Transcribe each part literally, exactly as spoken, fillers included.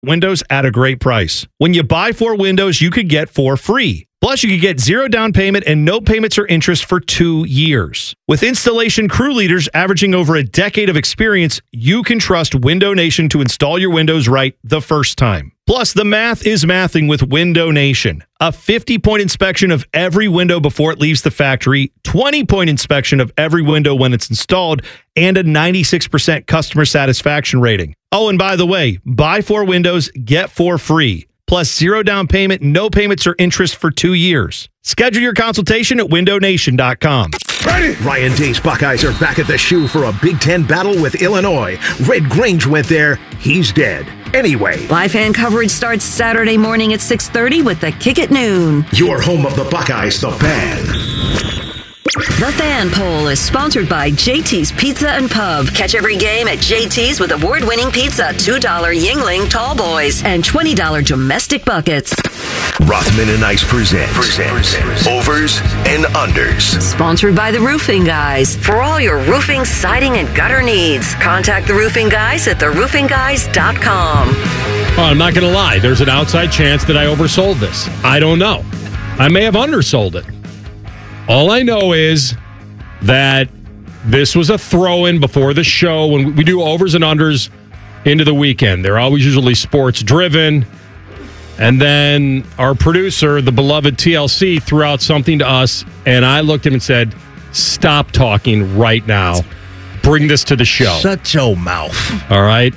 windows at a great price. When you buy four windows, you could get four free. Plus, you could get zero down payment and no payments or interest for two years. With installation crew leaders averaging over a decade of experience, you can trust Window Nation to install your windows right the first time. Plus, the math is mathing with Window Nation. A fifty-point inspection of every window before it leaves the factory, twenty-point inspection of every window when it's installed, and a ninety-six percent customer satisfaction rating. Oh, and by the way, buy four windows, get four free. Plus zero down payment, no payments or interest for two years. Schedule your consultation at window nation dot com. Ready? Ryan Day's Buckeyes are back at the shoe for a Big Ten battle with Illinois. Red Grange went there. He's dead. Anyway. Live fan coverage starts Saturday morning at six thirty with the kick at noon. Your home of the Buckeyes, The Fan. The Fan Poll is sponsored by J T's Pizza and Pub. Catch every game at J T's with award-winning pizza, two dollar Yingling Tall Boys, and twenty dollar domestic buckets. Rothman and Ice present, present Overs and Unders. Sponsored by The Roofing Guys. For all your roofing, siding, and gutter needs, contact The Roofing Guys at the roofing guys dot com. Oh, I'm not going to lie. There's an outside chance that I oversold this. I don't know. I may have undersold it. All I know is that this was a throw-in before the show. When we do overs and unders into the weekend, they're always usually sports-driven. And then our producer, the beloved T L C, threw out something to us, and I looked at him and said, stop talking right now. Bring this to the show. Shut your mouth. All right?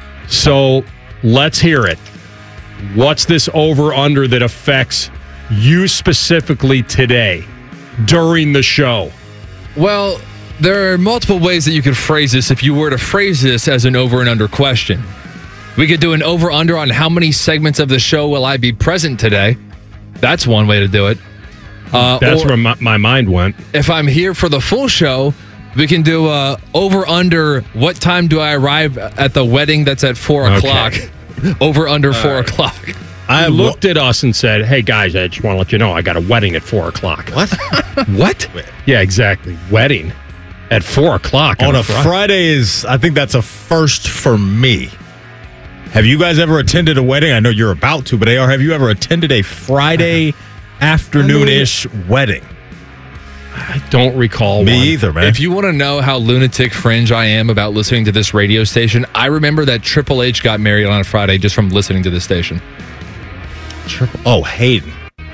So let's hear it. What's this over-under that affects you specifically today? During the show? Well, there are multiple ways that you could phrase this if you were to phrase this as an over and under question. We could do an over under on how many segments of the show will I be present today. That's one way to do it. Uh, That's where my, my mind went. If I'm here for the full show, we can do a over under what time do I arrive at the wedding that's at four o'clock. Over under four right. o'clock. I looked at us and said, hey, guys, I just want to let you know I got a wedding at four o'clock. What? What? Yeah, exactly. Wedding at four o'clock. On, on a Friday. Friday is, I think that's a first for me. Have you guys ever attended a wedding? I know you're about to, but A R, have you ever attended a Friday afternoon-ish wedding? I don't recall Me one. either, man. If you want to know how lunatic fringe I am about listening to this radio station, I remember that Triple H got married on a Friday just from listening to this station. Triple, oh, Hayden.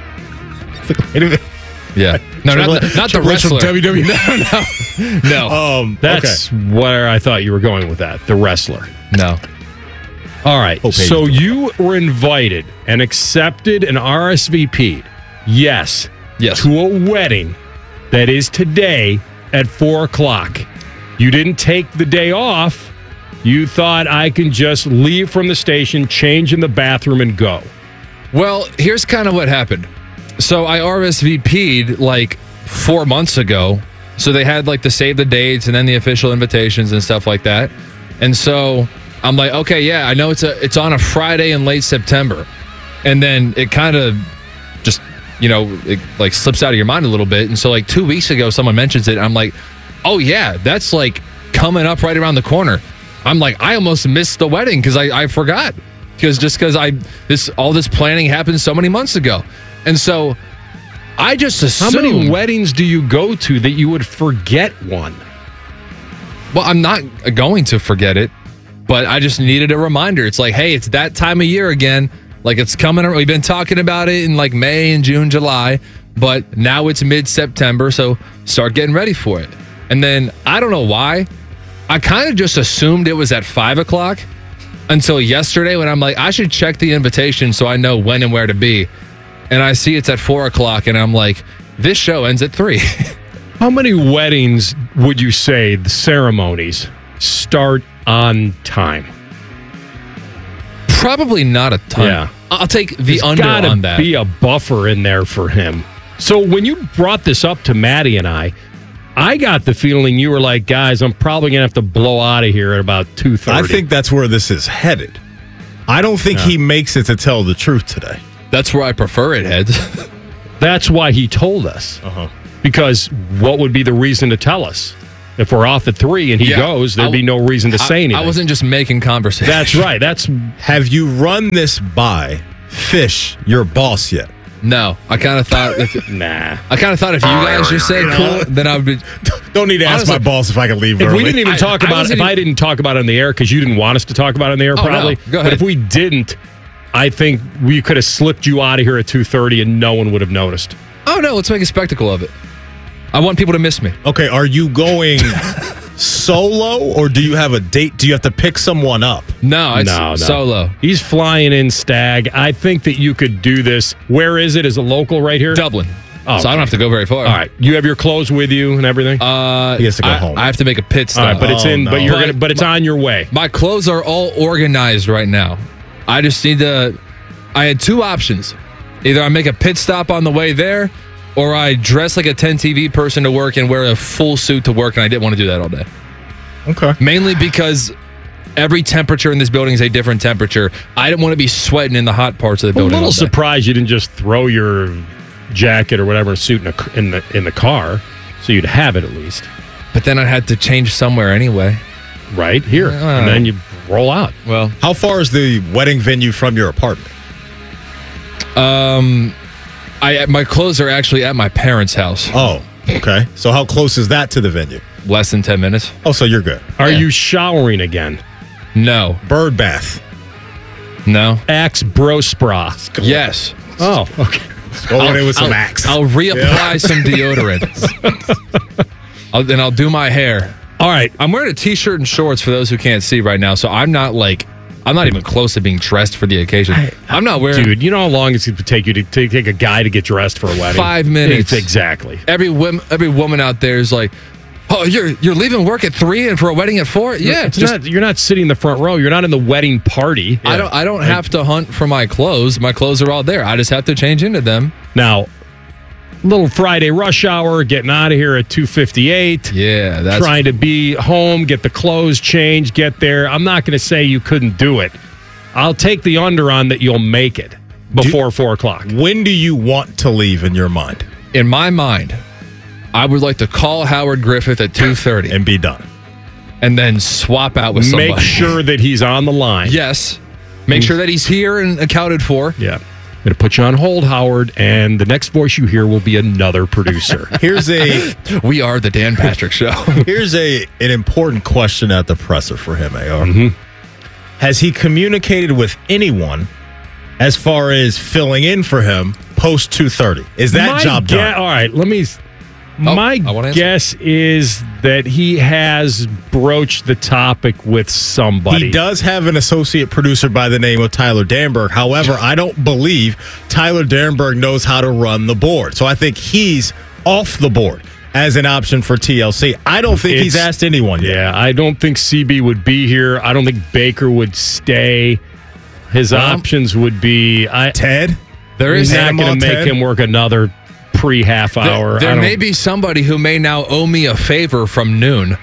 Yeah. No, Triple, not, not the Triple wrestler. From W W E. No, no. No. Um, That's okay. where I thought you were going with that. The wrestler. No. All right. Hope so you were invited and accepted and R S V P'd, yes, yes, to a wedding that is today at four o'clock. You didn't take the day off. You thought I can just leave from the station, change in the bathroom, and go. Well, here's kind of what happened. So I R S V P'd like four months ago. So they had like the save the dates and then the official invitations and stuff like that. And so I'm like, okay, yeah, I know it's a it's on a Friday in late September. And then it kind of just, you know, it like slips out of your mind a little bit. And so like two weeks ago, someone mentions it. And I'm like, oh, yeah, that's like coming up right around the corner. I'm like, I almost missed the wedding because I, I forgot. Because just because I this all this planning happened so many months ago. And so I just assumed. How many weddings do you go to that you would forget one? Well, I'm not going to forget it, but I just needed a reminder. It's like, hey, it's that time of year again. Like it's coming. We've been talking about it in like May and June, July, but now it's mid-September, so start getting ready for it. And then I don't know why. I kind of just assumed it was at five o'clock until yesterday when I'm like, I should check the invitation so I know when and where to be. And I see it's at four o'clock, and I'm like, this show ends at three. How many weddings would you say the ceremonies start on time? Probably not a ton. Yeah. I'll take the There's under gotta on that. Be a buffer in there for him. So when you brought this up to Maddie and I, I got the feeling you were like, guys, I'm probably going to have to blow out of here at about two thirty. I think that's where this is headed. I don't think Yeah. he makes it to tell the truth today. That's where I prefer it heads. That's why he told us. Uh-huh. Because what would be the reason to tell us? If we're off at three and he Yeah. goes, there'd I- be no reason to say I, anything. I wasn't just making conversation. That's right. That's Have you run this by Fish, your boss, yet? No, I kind of thought. If, nah. I kind of thought if you guys just said cool, then I would be. Don't need to ask Honestly, my boss if I can leave If early. we didn't even I- talk I about it, wasn't if I even- didn't talk about it on the air because you didn't want us to talk about it on the air, Oh, no. probably. Go ahead. But if we didn't, I think we could have slipped you out of here at two thirty and no one would have noticed. Oh no, let's make a spectacle of it. I want people to miss me. Okay, are you going solo or do you have a date? Do you have to pick someone up? No, it's no, no. solo. He's flying in Stag. I think that you could do this. Where is it? Is it local right here? Dublin. Oh, so I don't have to go very far. All right. You have your clothes with you and everything? Uh, He has to go I, home. I have to make a pit All stop. right, but it's Oh, in no. but you're But gonna but it's on your way. My clothes are all organized right now. I just need to. I had two options. Either I make a pit stop on the way there, or I dress like a ten T V person to work and wear a full suit to work, and I didn't want to do that all day. Okay. Mainly because every temperature in this building is a different temperature. I didn't want to be sweating in the hot parts of the I'm a building. little all day. surprised you didn't just throw your jacket or whatever suit in the in the in the car, so you'd have it at least. But then I had to change somewhere anyway. Right here, Yeah. and then you roll out. Well, How far is the wedding venue from your apartment? um, I my clothes are actually at my parents' house. Oh, okay. So how close is that to the venue? Less than ten minutes. Oh, so you're good. Are Yeah. you showering again? No, Bird bath. no. Axe Bro Spra. Yes. Oh, okay. Going in with some I'll, axe. I'll reapply some deodorant. I'll, then I'll do my hair. All right. I'm wearing a t-shirt and shorts for those who can't see right now, so I'm not like I'm not even close to being dressed for the occasion. I'm not wearing Dude, you know how long it would take you to take, take a guy to get dressed for a wedding? Five minutes. It's exactly. every wom- every woman out there is like, oh, you're you're leaving work at three and for a wedding at four? Yeah, It's just not, you're not sitting in the front row. You're not in the wedding party. I don't I don't have to hunt for my clothes. My clothes are all there. I just have to change into them. Now, little Friday rush hour, getting out of here at two fifty-eight. Yeah, that's Trying to be home, get the clothes changed, get there. I'm not going to say you couldn't do it. I'll take the under on that you'll make it before four o'clock. When do you want to leave in your mind in my mind. I would like to call Howard Griffith at two thirty and be done? and then swap out with somebody. Make sure that he's on the line. Yes. Make sure that he's here and accounted for. Yeah. I'm going to put you on hold, Howard, and the next voice you hear will be another producer. Here's a We are the Dan Patrick Show. here's a an important question at the presser for him, A R. Mm-hmm. Has he communicated with anyone as far as filling in for him post two thirty? Is that My job gue- done? All right, let me. Oh, my I wanna answer. guess is that he has broached the topic with somebody. He does have an associate producer by the name of Tyler Danberg. However, I don't believe Tyler Danberg knows how to run the board. So I think he's off the board as an option for T L C. I don't think he's It's- asked anyone yet. Yeah, I don't think C B would be here. I don't think Baker would stay. His Well, options would be. I, Ted? There he's is not Panama going to make Ted? him work another pre half hour. There, there I don't- may be somebody who may now owe me a favor from noon.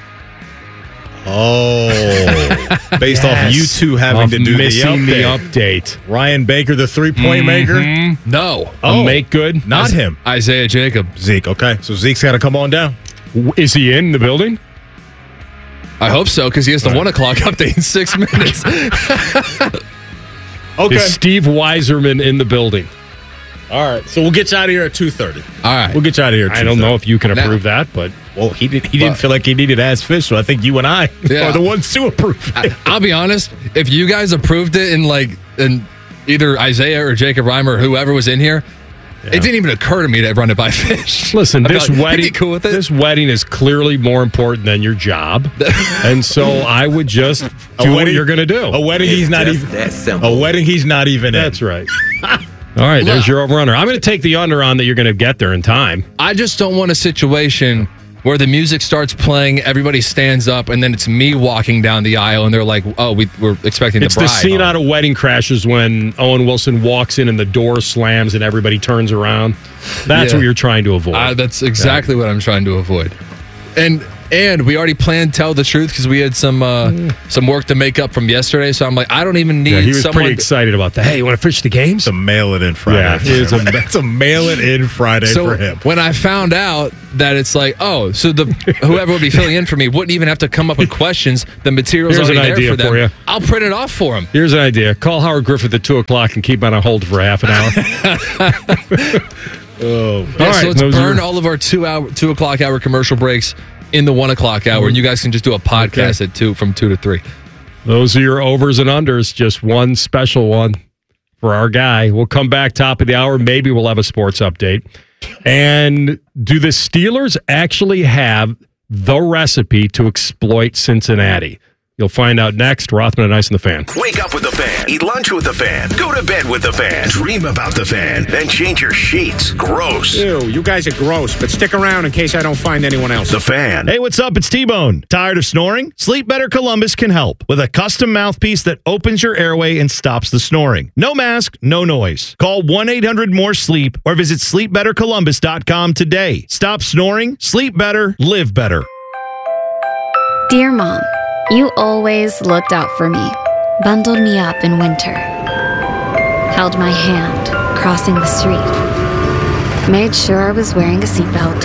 Oh. Based off of you two having Off to do the missing the update. update. Ryan Baker, the three-point maker? No. Oh. A make good. Not Is- him. Isaiah Jacob. Zeke, okay. So Zeke's got to come on down. Is he in the building? I hope so, because he has the one o'clock update in six minutes. Okay. Is Steve Weiserman in the building? All right. So we'll get you out of here at two thirty. All right. We'll get you out of here at I don't know if you can Now- approve that, but Well, he did. He didn't But- feel like he needed as fish, so I think you and I Yeah. are the ones to approve it. I'll be honest. If you guys approved it in like in either Isaiah or Jacob Reimer or whoever was in here, it didn't even occur to me to run it by Fish. listen, I this felt like, he'd wedding, be cool with it. this wedding is clearly more important than your job, and so I would just do what wedding- you're going to do. A wedding he's not even. A wedding he's not even in. That's right. All right, there's your over-under. I'm going to take the under on that you're going to get there in time. I just don't want a situation where the music starts playing, everybody stands up, and then it's me walking down the aisle, and they're like, "Oh, we, we're expecting It's the the bride." scene out of Wedding Crashers when Owen Wilson walks in and the door slams and everybody turns around. That's Yeah. what you're trying to avoid. Uh, that's exactly what I'm trying to avoid. And And we already planned Tell the Truth because we had some uh, mm. some work to make up from yesterday. So I'm like, I don't even need yeah, he was someone. pretty excited about that. Hey, you want to fish the games? It's a mail it in Friday. Yeah, it's, a, it's a mail it in Friday so for him. When I found out that it's like, oh, so the whoever would be filling in for me wouldn't even have to come up with questions. The material's Here's already an there idea for them. For you. I'll print it off for him. Here's an idea. Call Howard Griffith at two o'clock and keep on a hold for half an hour. oh, yeah, all so right, let's burn your... all of our two hour, two o'clock hour commercial breaks in the one o'clock hour, and you guys can just do a podcast okay. at two from two to three. Those are your overs and unders. Just one special one for our guy. We'll come back top of the hour. Maybe we'll have a sports update. And do the Steelers actually have the recipe to exploit Cincinnati? You'll find out next. Rothman and Ice and the Fan. Wake up with the Fan. Eat lunch with the Fan. Go to bed with the Fan. Dream about the Fan. Then change your sheets. Gross. Ew, you guys are gross, but stick around in case I don't find anyone else. The Fan. Hey, what's up? It's T-Bone. Tired of snoring? Sleep Better Columbus can help with a custom mouthpiece that opens your airway and stops the snoring. No mask, no noise. Call one eight hundred more sleep or visit sleep better columbus dot com today. Stop snoring, sleep better, live better. Dear Mom, you always looked out for me, bundled me up in winter, held my hand crossing the street, made sure I was wearing a seatbelt,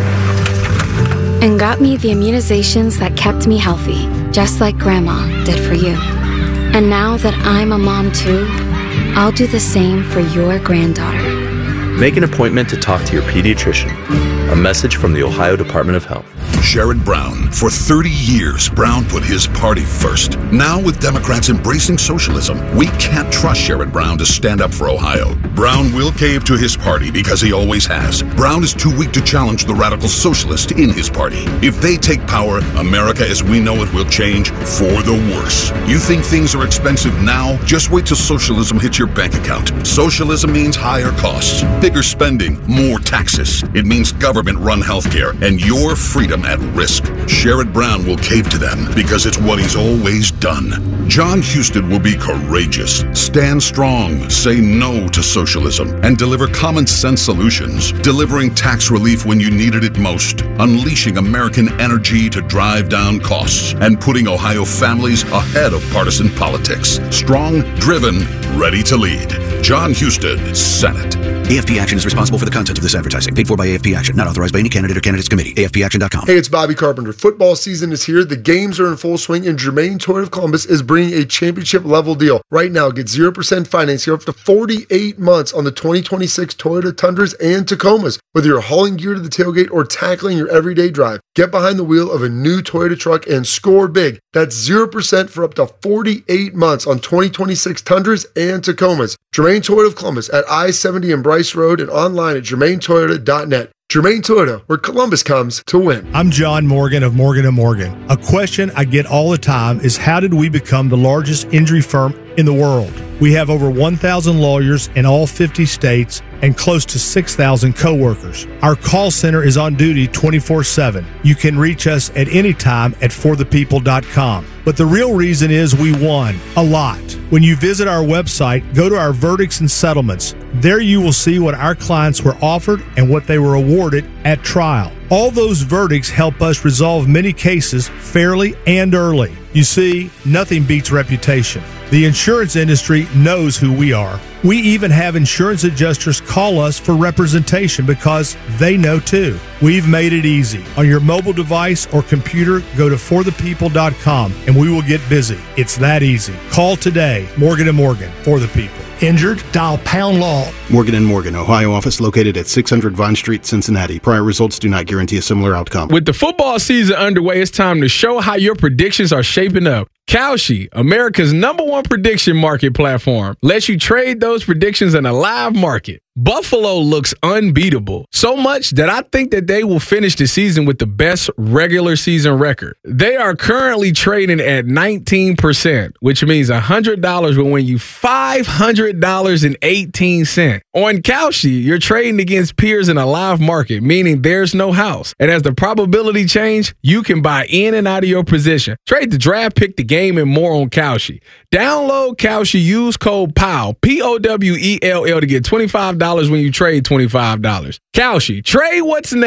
and got me the immunizations that kept me healthy, just like Grandma did for you. And now that I'm a mom too, I'll do the same for your granddaughter. Make an appointment to talk to your pediatrician. A message from the Ohio Department of Health. Sherrod Brown. For thirty years, Brown put his party first. Now, with Democrats embracing socialism, we can't trust Sherrod Brown to stand up for Ohio. Brown will cave to his party because he always has. Brown is too weak to challenge the radical socialists in his party. If they take power, America as we know it will change for the worse. You think things are expensive now? Just wait till socialism hits your bank account. Socialism means higher costs, bigger spending, more taxes. It means government-run healthcare and your freedom at risk. Sherrod Brown will cave to them because it's what he's always done. John Husted will be courageous, stand strong, say no to socialism, and deliver common sense solutions, delivering tax relief when you needed it most, unleashing American energy to drive down costs, and putting Ohio families ahead of partisan politics. Strong, driven, ready to lead. John Husted, Senate. A F P Action is responsible for the content of this advertising. Paid for by A F P Action. Not authorized by any candidate or candidates committee. A F P action dot com. Hey, it's Bobby Carpenter. Football season is here. The games are in full swing, and Germain Toyota of Columbus is bringing a championship-level deal. Right now, get zero percent financing up to forty-eight months on the twenty twenty-six Toyota Tundras and Tacomas. Whether you're hauling gear to the tailgate or tackling your everyday drive, get behind the wheel of a new Toyota truck and score big. That's zero percent for up to forty-eight months on twenty twenty-six Tundras and Tacomas. Germain Toyota of Columbus at I seventy and Bryce Road and online at germain toyota dot net. Germain Toyota, where Columbus comes to win. I'm John Morgan of Morgan and Morgan. A question I get all the time is, how did we become the largest injury firm in the world? We have over one thousand lawyers in all fifty states and close to six thousand coworkers. Our call center is on duty twenty-four seven. You can reach us at any time at for the people dot com. But the real reason is we won a lot. When you visit our website, go to our verdicts and settlements. There you will see what our clients were offered and what they were awarded at trial. All those verdicts help us resolve many cases fairly and early. You see, nothing beats reputation. The insurance industry knows who we are. We even have insurance adjusters call us for representation because they know too. We've made it easy. On your mobile device or computer, go to for the people dot com and we will get busy. It's that easy. Call today. Morgan and Morgan, for the people. Injured? Dial pound law. Morgan and Morgan, Ohio office located at six hundred Vine Street, Cincinnati. Prior results do not guarantee a similar outcome. With the football season underway, it's time to show how your predictions are shaping up. Kalshi, America's number one prediction market platform, lets you trade those predictions in a live market. Buffalo looks unbeatable, so much that I think that they will finish the season with the best regular season record. They are currently trading at nineteen percent, which means one hundred dollars will win you five hundred dollars and eighteen cents. On Kalshi, you're trading against peers in a live market, meaning there's no house. And as the probability change, you can buy in and out of your position. Trade the draft, pick the game, and more on Kalshi. Download Kalshi, use code P O W, P O W E L L, to get twenty-five dollars when you trade twenty-five dollars. Kalshi, trade what's next.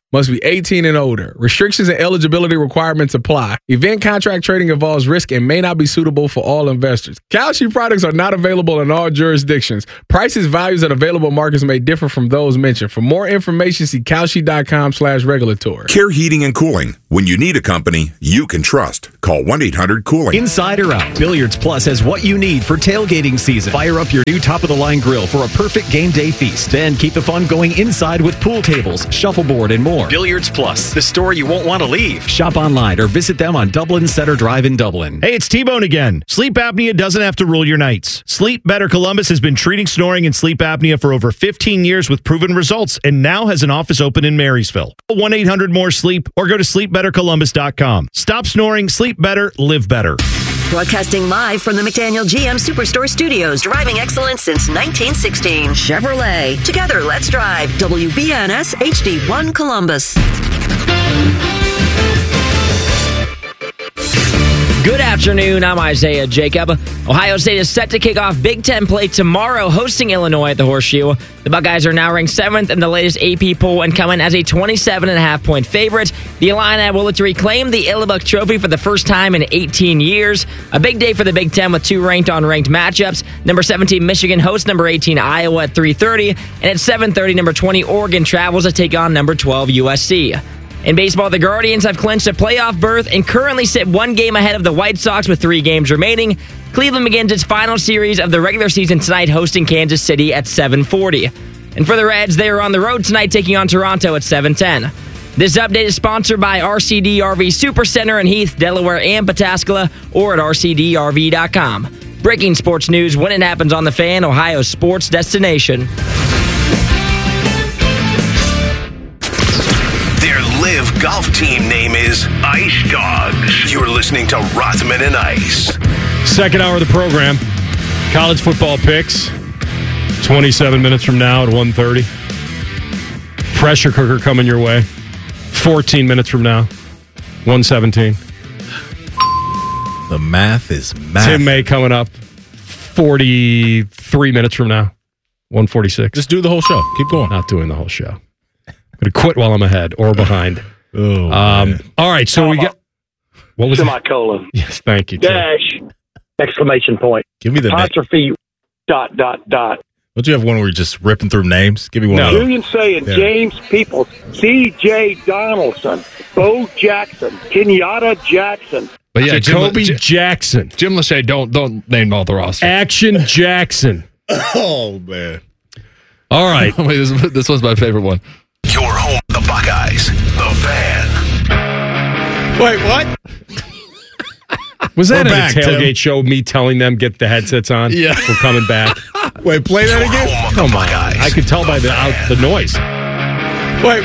Must be eighteen and older. Restrictions and eligibility requirements apply. Event contract trading involves risk and may not be suitable for all investors. Kalshi products are not available in all jurisdictions. Prices, values, and available markets may differ from those mentioned. For more information, see Kalshi.com slash regulatory. Care Heating and Cooling. When you need a company you can trust, call one eight hundred cooling. Inside or out, Billiards Plus has what you need for tailgating season. Fire up your new top-of-the-line grill for a perfect game day feast. Then keep the fun going inside with pool tables, shuffleboard, and more. Billiards Plus, the store you won't want to leave. Shop online or visit them on Dublin Center Drive in Dublin. Hey, it's T-Bone again. Sleep apnea doesn't have to rule your nights. Sleep Better Columbus has been treating snoring and sleep apnea for over fifteen years with proven results and now has an office open in Marysville. one eight hundred more sleep or go to sleep better columbus dot com. Stop snoring, sleep better, live better. Broadcasting live from the McDaniel G M Superstore Studios, driving excellence since nineteen sixteen. Chevrolet. Together, let's drive. W B N S H D one Columbus. Good afternoon. I'm Isaiah Jacob. Ohio State is set to kick off Big Ten play tomorrow, hosting Illinois at the Horseshoe. The Buckeyes are now ranked seventh in the latest A P poll and come in as a twenty-seven and a half point favorite. The Illini will look to reclaim the Illibuk Trophy for the first time in eighteen years. A big day for the Big Ten with two ranked on ranked matchups. Number seventeen Michigan hosts number eighteen Iowa at three thirty, and at seven thirty number twenty Oregon travels to take on number twelve U S C. In baseball, the Guardians have clinched a playoff berth and currently sit one game ahead of the White Sox with three games remaining. Cleveland begins its final series of the regular season tonight, hosting Kansas City at seven forty. And for the Reds, they are on the road tonight, taking on Toronto at seven ten. This update is sponsored by R C D R V Supercenter in Heath, Delaware, and Pataskala, or at R C D R V dot com. Breaking sports news when it happens on The Fan, Ohio's sports destination. Live golf team name is Ice Dogs. You're listening to Rothman and Ice. Second hour of the program. College football picks. twenty-seven minutes from now at one thirty. Pressure cooker coming your way. fourteen minutes from now. one seventeen. The math is math. Tim May coming up. forty-three minutes from now. one forty-six. Just do the whole show. Keep going. Not doing the whole show. I'm going to quit while I'm ahead or behind. Oh, um, all right, so we got... What was Semicolon. Yes, thank you. Tim. Dash. Exclamation point. Give me the apostrophe. Dot, dot, dot. Don't you have one where you're just ripping through names? Give me one. No. Julian Saying, yeah. James Peoples, C J Donaldson, Bo Jackson, Kenyatta Jackson. But yeah, Jacoby Jim, Jackson. Jim Lachey, don't, don't name all the roster. Action Jackson. Oh, man. All right. Wait, this, this was my favorite one. Your home, the Buckeyes, the Fan. Wait, what? Was that We're at back, a tailgate Tim. show, me telling them, get the headsets on? Yeah. We're coming back. Wait, play that Your again? home of Come the on. Buckeyes. I could tell by the out, the noise. Wait,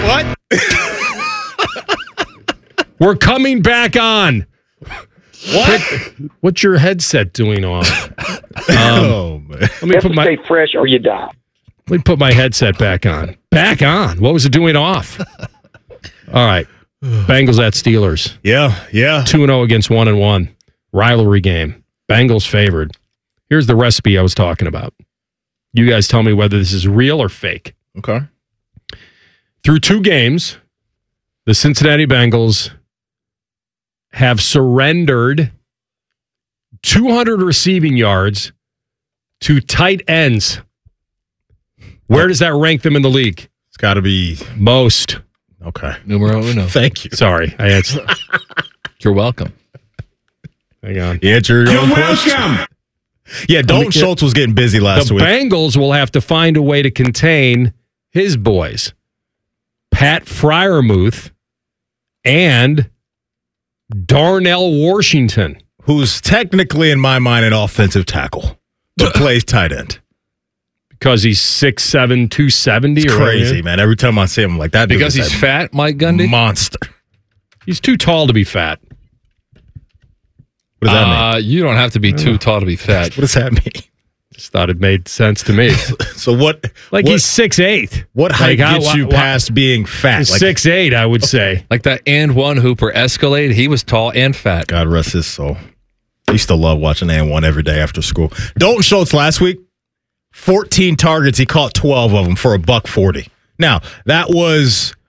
what? We're coming back on. What? What's your headset doing on? Um, oh, man. Let me You have put to my stay fresh or you die. let me put my headset back on. Back on. What was it doing off? All right. Bengals at Steelers. Yeah, yeah. two and oh against one and one. Rivalry game. Bengals favored. Here's the recipe I was talking about. You guys tell me whether this is real or fake. Okay. Through two games, the Cincinnati Bengals have surrendered two hundred receiving yards to tight ends. Where does that rank them in the league? It's got to be most. Okay. Numero uno. Thank you. Sorry. I had, You're welcome. hang on. You answer your own question. Yeah, Dalton Schultz was getting busy last the week. Bengals will have to find a way to contain his boys, Pat Freiermuth and Darnell Washington, who's technically, in my mind, an offensive tackle, but plays tight end. Because he's six seven, two seventy. It's or crazy, whatever. man. Every time I see him, I'm like that. dude Because is he's a fat, Mike Gundy? monster. He's too tall to be fat. What does that uh, mean? You don't have to be too tall to be fat. What does that mean? Just thought it made sense to me. So what? Like what, he's six eight. What height like, gets how, you why, past being fat? Like, six eight, I would say. Like that and one Hooper Escalade, he was tall and fat. God rest his soul. I used to love watching and one every day after school. Dalton Schultz last week, fourteen targets. He caught twelve of them for a buck forty. Now, that was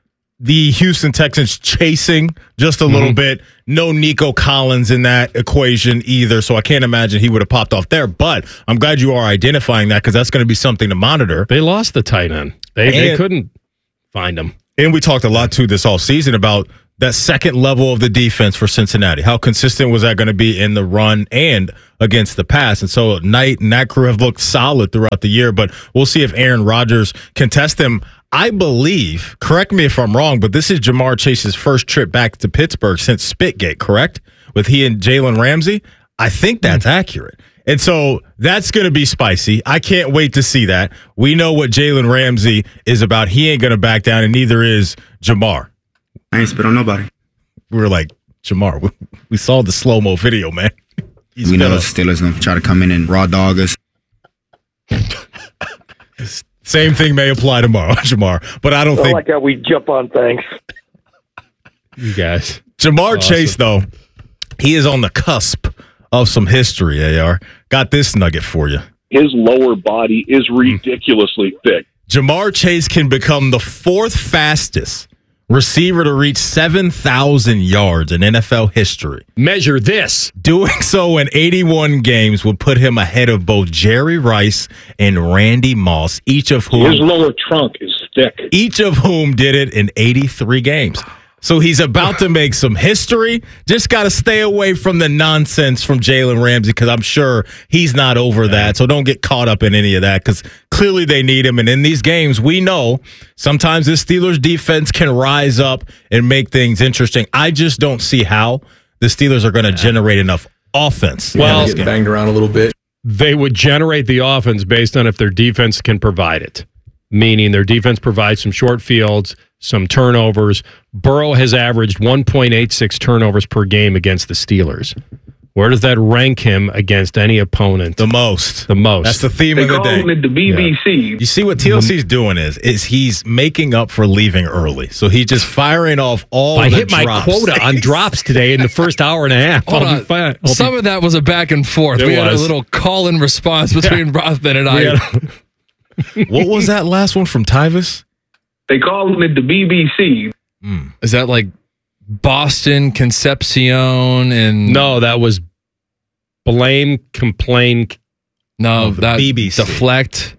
the Houston Texans chasing just a mm-hmm. little bit. No Nico Collins in that equation either, so I can't imagine he would have popped off there. But I'm glad you are identifying that because that's going to be something to monitor. They lost the tight end. They, and, they couldn't find him. And we talked a lot, too, this offseason about that second level of the defense for Cincinnati. How consistent was that going to be in the run and against the pass? And so Knight and that crew have looked solid throughout the year, but we'll see if Aaron Rodgers can test them. I believe, correct me if I'm wrong, but this is Jamar Chase's first trip back to Pittsburgh since Spitgate, correct? With he and Jalen Ramsey? I think that's mm. accurate. And so that's going to be spicy. I can't wait to see that. We know what Jalen Ramsey is about. He ain't going to back down, and neither is Jamar. I ain't spit on nobody. We were like, Jamar, we, we saw the slow-mo video, man. He's we know the Steelers going to try to come in and raw dog us. Same thing may apply tomorrow, Jamar. But I don't I think... like how we jump on things. You guys. Jamar awesome. Chase, though, he is on the cusp of some history, A R. Got this nugget for you. His lower body is ridiculously thick. Jamar Chase can become the fourth fastest receiver to reach seven thousand yards in N F L history. Measure this. Doing so in eighty-one games would put him ahead of both Jerry Rice and Randy Moss, each of whom... His lower trunk is thick. Each of whom did it in eighty-three games. So he's about to make some history. Just got to stay away from the nonsense from Jalen Ramsey because I'm sure he's not over that. So don't get caught up in any of that because clearly they need him. And in these games, we know sometimes this Steelers defense can rise up and make things interesting. I just don't see how the Steelers are going to generate enough offense. Well, get banged around a little bit. They would generate the offense based on if their defense can provide it, meaning their defense provides some short fields, some turnovers. Burrow has averaged one point eight six turnovers per game against the Steelers. Where does that rank him against any opponent? The most. The most. That's the theme they of the call day. Him at the B B C. Yeah. You see what T L C's doing is is he's making up for leaving early. So he's just firing off all I the hit my drops. quota on drops today in the first hour and a half. Hold I'll on. be fine. I'll Some be... of that was a back and forth. It we was. had a little call-in response between yeah. Rothman and I. Had... What was that last one from Tyvis? They call him at the B B C. Mm. Is that like Boston, Concepcion, and no? That was blame, complain. No, oh, the that B B C. Deflect.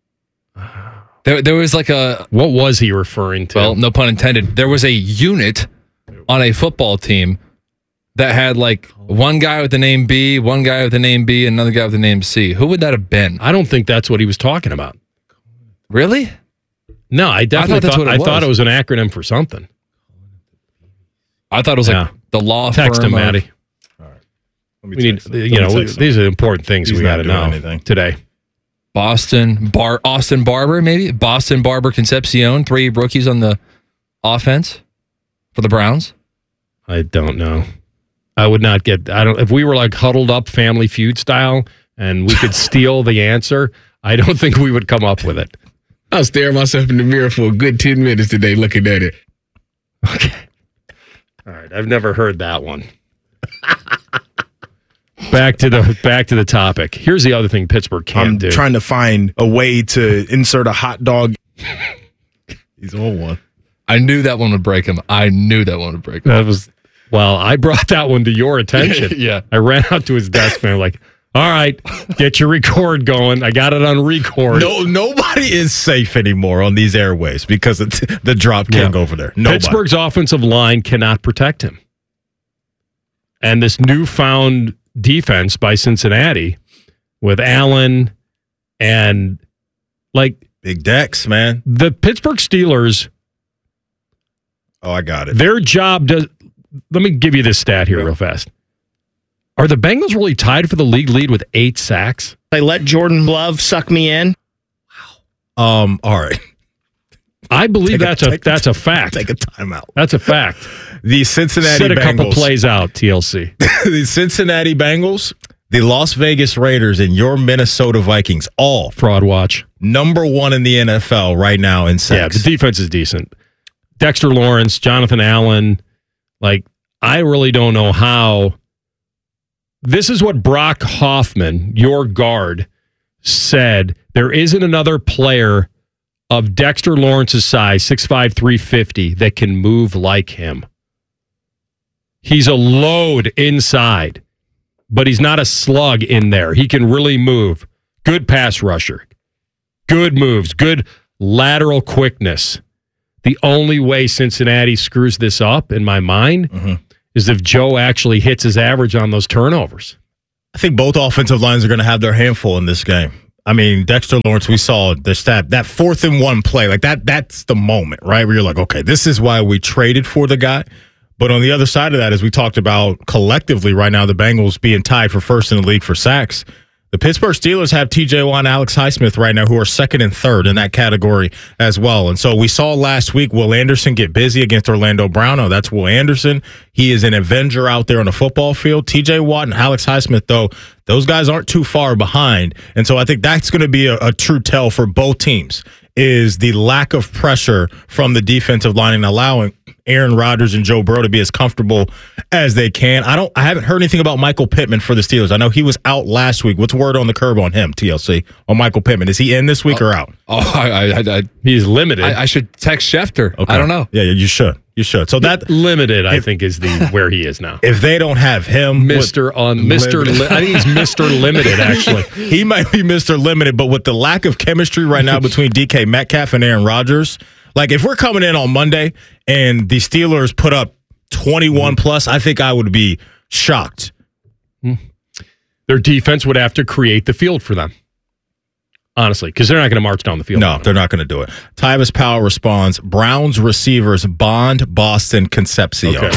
There, there was like a. What was he referring to? Well, no pun intended. There was a unit on a football team that had like one guy with the name B, one guy with the name B, and another guy with the name C. Who would that have been? I don't think that's what he was talking about. Really? No, I definitely I thought, thought, what it I was. thought it was an acronym for something. I thought it was yeah. like the law Text firm. him, Maddie. Of, All right. We need, you know, we, these are important things He's we got to know anything. today. Boston, Bar, Austin Barber, maybe Boston Barber, Concepcion, three rookies on the offense for the Browns. I don't know. I would not get. I don't. If we were like huddled up, Family Feud style, and we could steal the answer, I don't think we would come up with it. I was staring myself in the mirror for a good ten minutes today looking at it. Okay. All right. I've never heard that one. Back to the back to the topic. Here's the other thing Pittsburgh can't I'm do. trying to find a way to insert a hot dog. He's on one. I knew that one would break him. I knew that one would break him. That was well, I brought that one to your attention. Yeah. I ran out to his desk and I'm like, all right, get your record going. I got it on record. No, nobody is safe anymore on these airways because of t- the drop king yeah. over there. Nobody. Pittsburgh's offensive line cannot protect him. And this newfound defense by Cincinnati with Allen and like Big Dex, man. The Pittsburgh Steelers. Oh, I got it. Their job does. Let me give you this stat here yeah. real fast. Are the Bengals really tied for the league lead with eight sacks? They let Jordan Love suck me in. Wow. Um. All right. I believe take that's a, a that's a fact. Take a timeout. That's a fact. The Cincinnati Sit a Bengals. couple plays out, T L C. The Cincinnati Bengals, the Las Vegas Raiders, and your Minnesota Vikings, all fraud watch. Number one in the N F L right now in sacks. Yeah, the defense is decent. Dexter Lawrence, Jonathan Allen. Like, I really don't know how. This is what Brock Hoffman, your guard, said. There isn't another player of Dexter Lawrence's size, six five, three fifty, that can move like him. He's a load inside, but he's not a slug in there. He can really move. Good pass rusher. Good moves. Good lateral quickness. The only way Cincinnati screws this up, in my mind, mm-hmm. is if Joe actually hits his average on those turnovers. I think both offensive lines are going to have their handful in this game. I mean, Dexter Lawrence, we saw the stat, that fourth and one play, like that, that's the moment, right? Where you're like, okay, this is why we traded for the guy. But on the other side of that, as we talked about collectively right now, the Bengals being tied for first in the league for sacks, the Pittsburgh Steelers have T J Watt and Alex Highsmith right now, who are second and third in that category as well. And so we saw last week Will Anderson get busy against Orlando Brown. Oh, that's Will Anderson. He is an avenger out there on the football field. T J Watt and Alex Highsmith, though, those guys aren't too far behind. And so I think that's going to be a, a true tell for both teams, is the lack of pressure from the defensive line and allowing Aaron Rodgers and Joe Burrow to be as comfortable as they can. I don't. I haven't heard anything about Michael Pittman for the Steelers. I know he was out last week. What's word on the curb on him, T L C, on Michael Pittman? Is he in this week oh, or out? Oh, I, I, I, he's limited. I, I should text Schefter. Okay. I don't know. Yeah, you should. You should. So that limited, I if, think, is the where he is now. If they don't have him, Mister on Mister Li- I think he's Mister Limited. Actually, he might be Mister Limited. But with the lack of chemistry right now between D K Metcalf and Aaron Rodgers, like if we're coming in on Monday and the Steelers put up twenty-one mm-hmm. plus, I think I would be shocked. Their defense would have to create the field for them. Honestly, because they're not going to march down the field. No, they're not going to do it. Tyvis Powell responds, Browns receivers Bond, Boston, Concepcion. Okay.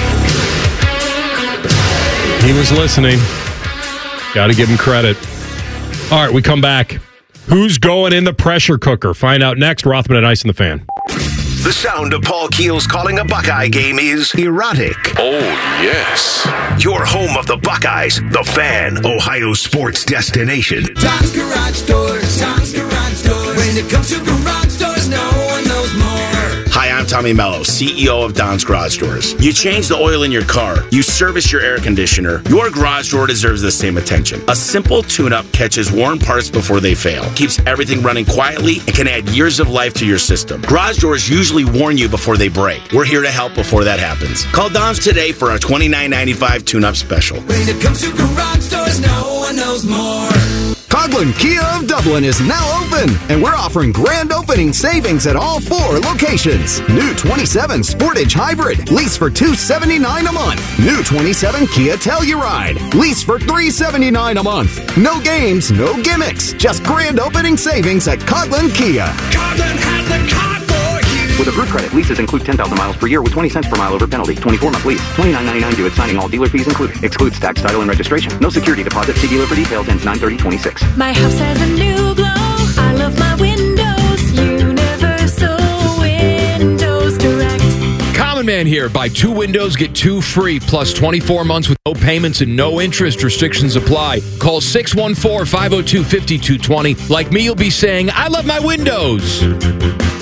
He was listening. Got to give him credit. All right, we come back. Who's going in the pressure cooker? Find out next. Rothman and Ice and the Fan. The sound of Paul Keels calling a Buckeye game is erotic. Oh, yes. Your home of the Buckeyes, the Fan, Ohio sports destination. Tom's Garage Doors, Tom's Garage Doors. When it comes to garage doors, no one knows more. Hi, I'm Tommy Mello, C E O of Don's Garage Doors. You change the oil in your car, you service your air conditioner, your garage door deserves the same attention. A simple tune-up catches worn parts before they fail, keeps everything running quietly, and can add years of life to your system. Garage doors usually warn you before they break. We're here to help before that happens. Call Don's today for our twenty-nine ninety-five tune-up special. When it comes to garage doors, no one knows more. Coghlan Kia of Dublin is now open, and we're offering grand opening savings at all four locations. New twenty-seven Sportage Hybrid, lease for two hundred seventy-nine dollars a month. New twenty-seven Kia Telluride, lease for three hundred seventy-nine dollars a month. No games, no gimmicks, just grand opening savings at Coghlan Kia. Coghlan has the car for you. With approved credit, leases include ten thousand miles per year with twenty cents per mile over penalty. twenty-four month lease. twenty-nine ninety-nine due at signing, all dealer fees included. Excludes tax, title, and registration. No security deposit. See dealer for details. Ends nine thirty twenty-six. My house has a new glow. I love my windows. Universal Windows Direct. Common Man here. Buy two windows, get two free, plus twenty-four months with no payments and no interest. Restrictions apply. Call six one four, five oh two, five two two zero. Like me, you'll be saying, I love my windows.